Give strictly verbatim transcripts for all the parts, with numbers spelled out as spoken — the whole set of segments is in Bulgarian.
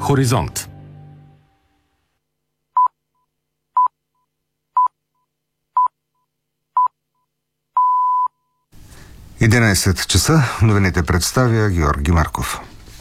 Хоризонт. единайсет часа. Новините представя Георги Марков.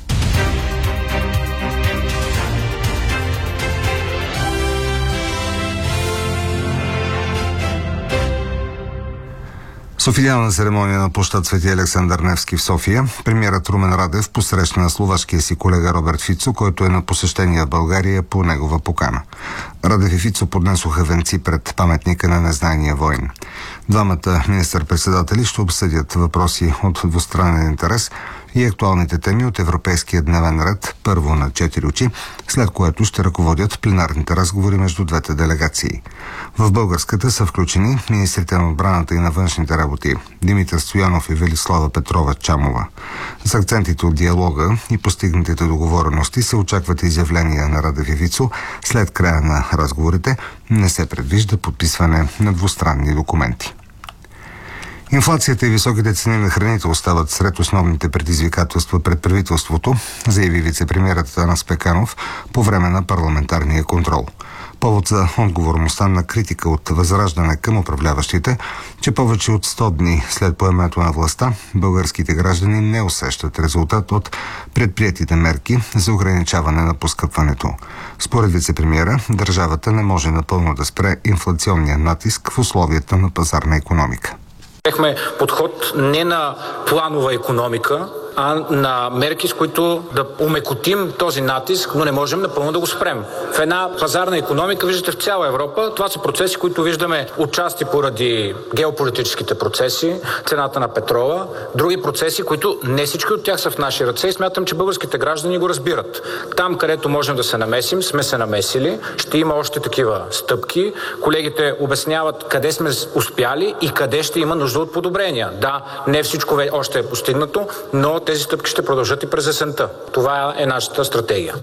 С официална церемония на площад Свети Александър Невски в София, премиерът Румен Радев посрещна словашкия си колега Роберт Фицо, който е на посещение в България по негова покана. Радев и Фицо поднесоха венци пред паметника на незнайния войн. Двамата министър-председатели ще обсъдят въпроси от двустранен интерес и актуалните теми от европейския дневен ред, първо на четири очи, след което ще ръководят пленарните разговори между двете делегации. В българската са включени министрите на отбраната и на външните работи Димитър Стоянов и Велислава Петрова Чамова. С акцентите от диалога и постигнатите договорености се очакват изявления на Радев и Фицо. След края на разговорите не се предвижда подписване на двустранни документи. Инфлацията и високите цени на храните остават сред основните предизвикателства пред правителството, заяви вице-премиерът Атанас Пеканов по време на парламентарния контрол. Повод за отговорността на критика от Възраждане към управляващите, че повече от сто дни след поемането на властта, българските граждани не усещат резултат от предприетите мерки за ограничаване на поскъпването. Според вице-премиера, държавата не може напълно да спре инфлационния натиск в условията на пазарна икономика. Приехме подход не на планова икономика, а на мерки, с които да умекотим този натиск, но не можем напълно да го спрем. В една пазарна икономика, виждате в цяла Европа, това са процеси, които виждаме отчасти поради геополитическите процеси, цената на петрола, други процеси, които не всички от тях са в наши ръце и смятам, че българските граждани го разбират. Там, където можем да се намесим, сме се намесили, ще има още такива стъпки. Колегите обясняват къде сме успяли и къде ще има нужда от подобрения. Да, не всичко още е постигнато, но тези стъпки ще продължат и през есента. Това е нашата стратегия.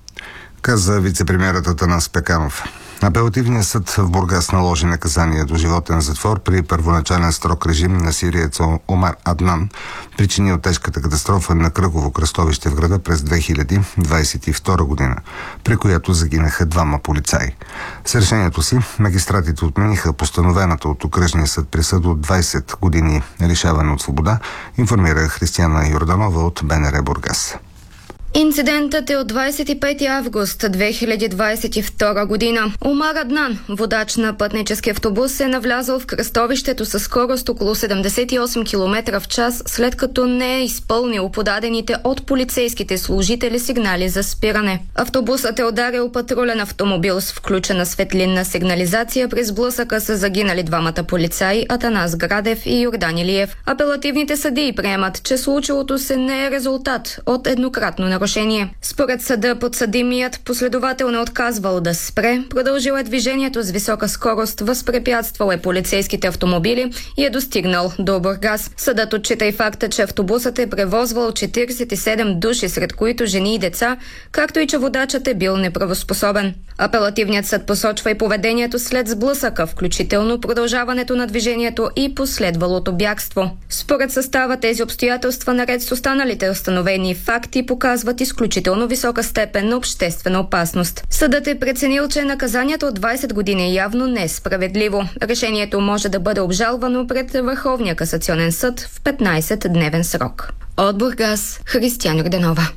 Каза вице-премиерът Атанас Пеканов. Апелативният съд в Бургас наложи наказание до животен затвор при първоначален строг режим на сириец Омар Аднан, причинил тежката катастрофа на кръгово кръстовище в града през две хиляди двадесет и втора година, при която загинаха двама полицаи. С решението си магистратите отмениха постановената от окръжния съд присъда от двадесет години лишаване от свобода, информира Християна Йорданова от БНР Бургас. Инцидентът е от двадесет и пети август две хиляди двадесет и втора година. Омар Аднан, водач на пътнически автобус, е навлязъл в кръстовището със скорост около седемдесет и осем километра в час, след като не е изпълнил подадените от полицейските служители сигнали за спиране. Автобусът е ударил патрулен автомобил с включена светлинна сигнализация. При сблъсъка са загинали двамата полицаи Атанас Градев и Йордан Илиев. Апелативните съдии приемат, че случилото се не е резултат от еднократно нарушение. Според съда, подсъдимият последователно отказвал да спре, продължил е движението с висока скорост, възпрепятствал е полицейските автомобили и е достигнал до Бургас. Съдът отчита и факта, че автобусът е превозвал четиридесет и седем души, сред които жени и деца, както и че водачът е бил неправоспособен. Апелативният съд посочва и поведението след сблъсъка, включително продължаването на движението и последвалото бягство. Според състава, тези обстоятелства, наред с останалите установени факти, показват изключително висока степен на обществена опасност. Съдът е преценил, че наказанието от двадесет години е явно несправедливо. Решението може да бъде обжалвано пред Върховния касационен съд в петнадесетдневен срок. От Бургас, Християна Йорданова.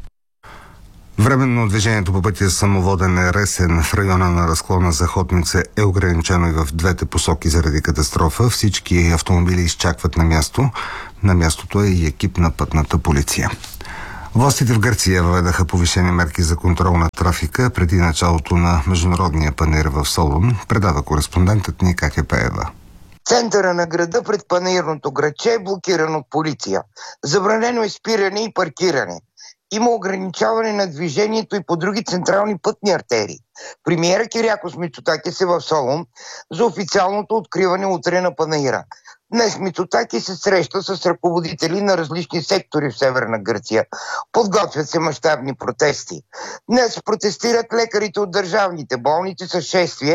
Временно движението по пътя Самоводен Ресен в района на разклона за Хотница е ограничено и в двете посоки заради катастрофа. Всички автомобили изчакват на място. На мястото е и екип на пътната полиция. Властите в Гърция въведаха повишени мерки за контрол на трафика преди началото на международния панаир в Солун, предава кореспондентът ни Катя Пеева. Центъра на града пред панаирното градче е блокиран от полиция. Забранено е спиране и паркиране. Има ограничаване на движението и по други централни пътни артерии. Премиера Кирякос Мицотакис е в Солун за официалното откриване утре на панаира. Днес Мицотакис се среща с ръководители на различни сектори в Северна Гърция. Подготвят се мащабни протести. Днес протестират лекарите от държавните болници с шествие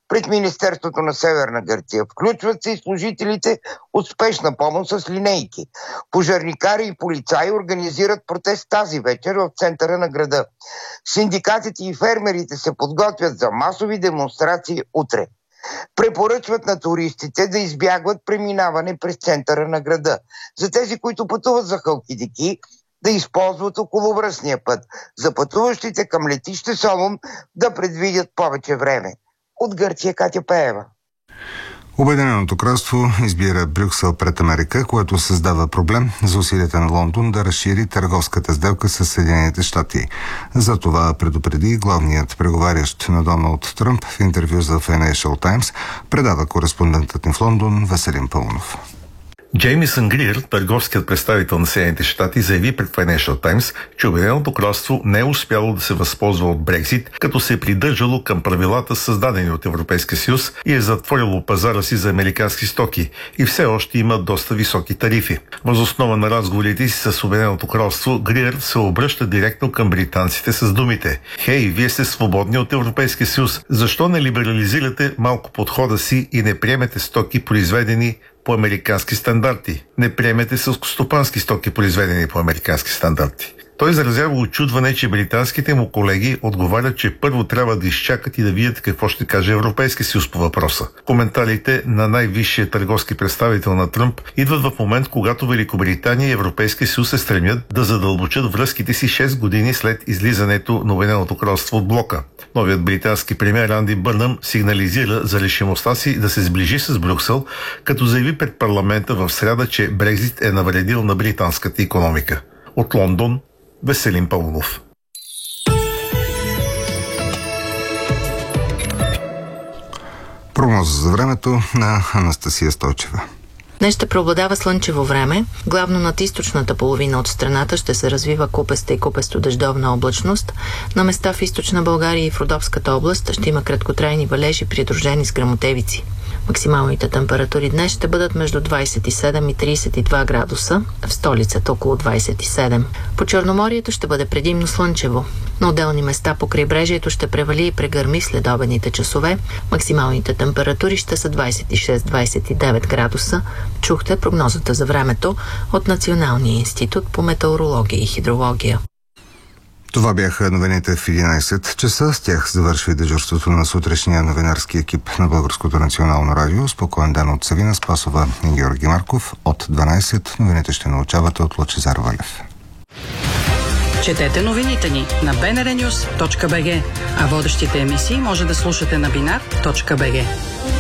пред Министерството на Северна Гърция. Включват се и служителите от спешна помощ с линейки. Пожарникари и полицаи организират протест тази вечер в центъра на града. Синдикатите и фермерите се подготвят за масови демонстрации утре. Препоръчват на туристите да избягват преминаване през центъра на града. За тези, които пътуват за Халкидики, да използват околовръстния път. За пътуващите към летище Солун да предвидят повече време. От Гърция Катя Пеева. Обединеното кралство избира Брюксел пред Америка, което създава проблем за усилията на Лондон да разшири търговската сделка с Съединените щати. За това предупреди главният преговарящ на Доналд Тръмп в интервю за Financial Times, предава кореспондентът ни в Лондон Веселин Паунов. Джеймисън Гриер, търговският представител на Съединените щати, заяви пред Financial Times, че Обединеното кралство не е успяло да се възползва от Брекзит, като се е придържало към правилата, създадени от Европейския съюз, и е затворило пазара си за американски стоки и все още има доста високи тарифи. Въз основа на разговорите си с Обединеното кралство, Гриер се обръща директно към британците с думите: „Хей, вие сте свободни от Европейския съюз, защо не либерализирате малко подхода си и не приемете стоки, произведени по американски стандарти? Не приемете селскостопански стоки, произведени по американски стандарти?“ Той изразява очудване, че британските му колеги отговарят, че първо трябва да изчакат и да видят какво ще каже Европейския съюз по въпроса. Коментарите на най-висшия търговски представител на Тръмп идват в момент, когато Великобритания и Европейския съюз се стремят да задълбочат връзките си шест години след излизането на Обединеното кралство от блока. Новият британски премиер Анди Бърнъм сигнализира за решимостта си да се сближи с Брюксел, като заяви пред парламента в сряда, че Брекзит е навредил на британската икономика. От Лондон Веселин Павлов. Прогноза за времето на Анастасия Стойчева. Днес ще преобладава слънчево време. Главно над източната половина от страната ще се развива купеста и купесто-дъждовна облачност. На места в източна България и в Родопската област ще има краткотрайни валежи, придружени с гръмотевици. Максималните температури днес ще бъдат между двадесет и седем и тридесет и два градуса, в столицата около двадесет и седем. По Черноморието ще бъде предимно слънчево. На отделни места по крайбрежието ще превали и прегърми след обедните часове. Максималните температури ще са двадесет и шест до двадесет и девет градуса. Чухте прогнозата за времето от Националния институт по метеорология и хидрология. Това бяха новините в единадесет часа. С тях завършва и дежурството на сутрешния новинарски екип на Българското национално радио. Спокоен ден от Савина Спасова и Георги Марков. От дванадесет новините ще научавате от Лъчезар Валев. Четете новините ни на би ен ар нюс точка би джи, а водещите емисии може да слушате на бинар точка би джи.